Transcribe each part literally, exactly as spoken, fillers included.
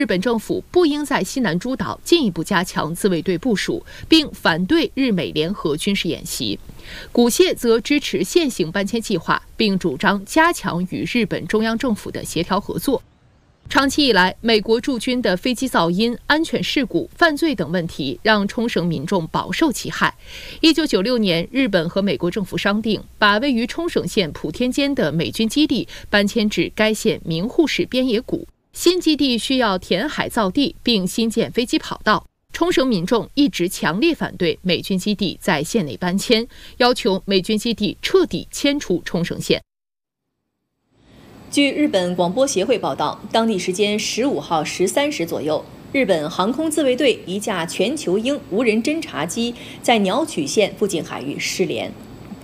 日本政府不应在西南诸岛进一步加强自卫队部署，并反对日美联合军事演习。古谢则支持现行搬迁计划，并主张加强与日本中央政府的协调合作。长期以来，美国驻军的飞机噪音、安全事故、犯罪等问题让冲绳民众饱受其害。一九九六年，日本和美国政府商定，把位于冲绳县普天间的美军基地搬迁至该县名护市边野古。新基地需要填海造地，并新建飞机跑道。冲绳民众一直强烈反对美军基地在县内搬迁，要求美军基地彻底迁出冲绳县。 据日本广播协会报道，当地时间十五号十三时左右，日本航空自卫队一架全球鹰无人侦察机在鸟取县附近海域失联。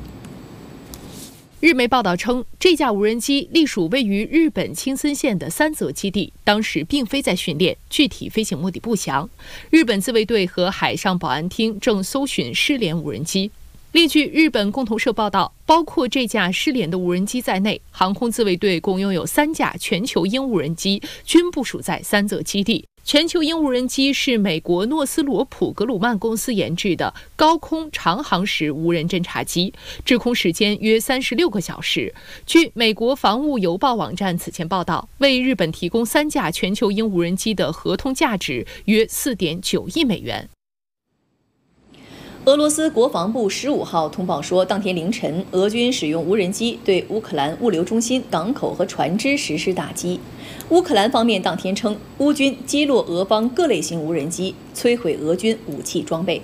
日媒报道称，这架无人机隶属位于日本青森县的三泽基地，当时并非在训练，具体飞行目的不详。日本自卫队和海上保安厅正搜寻失联无人机。另据日本共同社报道，包括这架失联的无人机在内，航空自卫队共拥有三架全球鹰无人机，均部署在三泽基地。全球鹰无人机是美国诺斯罗普格鲁曼公司研制的高空长航时无人侦察机，滞空时间约三十六个小时。据美国防务邮报网站此前报道，为日本提供三架全球鹰无人机的合同价值约四点九亿美元。 俄罗斯国防部十五号通报说，当天凌晨，俄军使用无人机对乌克兰物流中心、港口和船只实施打击。乌克兰方面当天称，乌军击落俄方各类型无人机，摧毁俄军武器装备。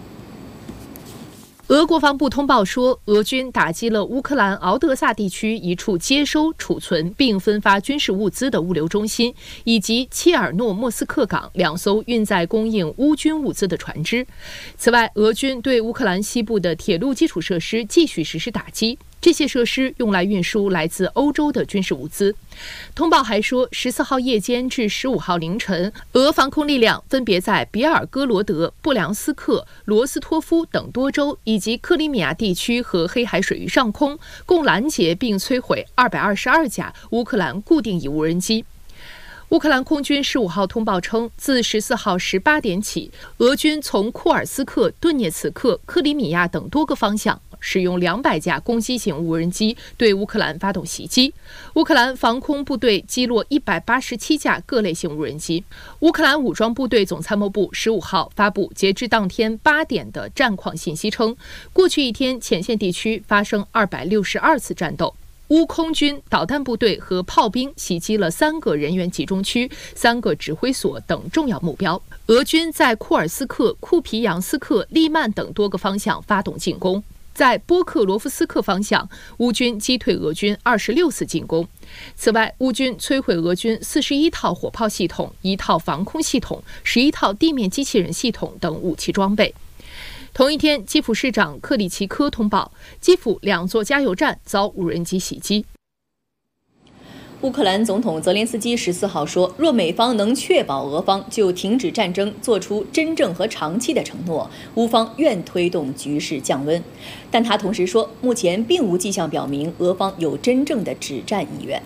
俄国防部通报说，俄军打击了乌克兰敖德萨地区一处接收、储存并分发军事物资的物流中心，以及切尔诺莫斯克港两艘运载供应乌军物资的船只。此外，俄军对乌克兰西部的铁路基础设施继续实施打击。这些设施用来运输来自欧洲的军事物资。通报还说，十四号夜间至十五号凌晨，俄防空力量分别在别尔哥罗德、布良斯克、罗斯托夫等多州以及克里米亚地区和黑海水域上空，共拦截并摧毁二百二十二架乌克兰固定翼无人机。乌克兰空军十五号通报称，自十四号十八点起，俄军从库尔斯克、顿涅茨克、克里米亚等多个方向使用两百架攻击型无人机对乌克兰发动袭击。乌克兰防空部队击落一百八十七架各类型无人机。乌克兰武装部队总参谋部十五号发布截至当天八点的战况信息称，过去一天前线地区发生二百六十二次战斗。乌空军导弹部队和炮兵袭击了三个人员集中区、三个指挥所等重要目标。俄军在库尔斯克、库皮扬斯克、利曼等多个方向发动进攻。在波克罗夫斯克方向，乌军击退俄军二十六次进攻。此外，乌军摧毁俄军四十一套火炮系统、一套防空系统、十一套地面机器人系统等武器装备。同一天，基辅市长克里奇科通报，基辅两座加油站遭无人机袭击。 乌克兰总统泽连斯基十四号说，若美方能确保俄方就停止战争做出真正和长期的承诺，乌方愿推动局势降温。但他同时说，目前并无迹象表明俄方有真正的止战意愿。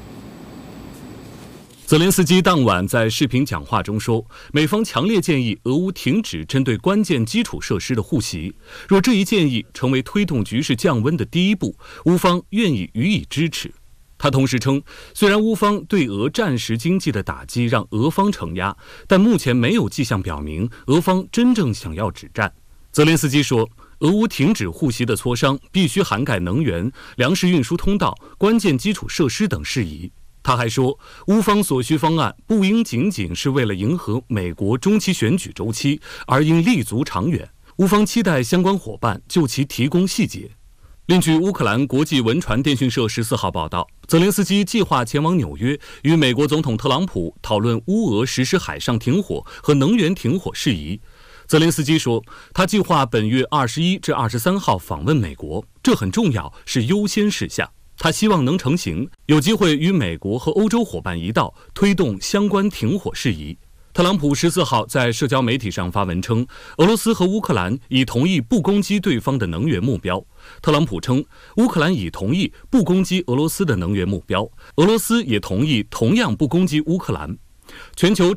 泽连斯基当晚在视频讲话中说，美方强烈建议俄乌停止针对关键基础设施的互袭，若这一建议成为推动局势降温的第一步，乌方愿意予以支持。他同时称，虽然乌方对俄战时经济的打击让俄方承压，但目前没有迹象表明俄方真正想要止战。泽连斯基说，俄乌停止互袭的磋商必须涵盖能源、粮食运输通道、关键基础设施等事宜。他还说，乌方所需方案不应仅仅是为了迎合美国中期选举周期，而应立足长远。乌方期待相关伙伴就其提供细节。另据乌克兰国际文传电讯社十四号报道，泽连斯基计划前往纽约，与美国总统特朗普讨论乌俄实施海上停火和能源停火事宜。泽连斯基说，他计划本月二十一至二十三号访问美国，这很重要，是优先事项。他希望能成行，有机会与美国和欧洲伙伴一道推动相关停火事宜。特朗普十四号在社交媒体上发文称，俄罗斯和乌克兰已同意不攻击对方的能源目标。特朗普称，乌克兰已同意不攻击俄罗斯的能源目标，俄罗斯也同意同样不攻击乌克兰。 全球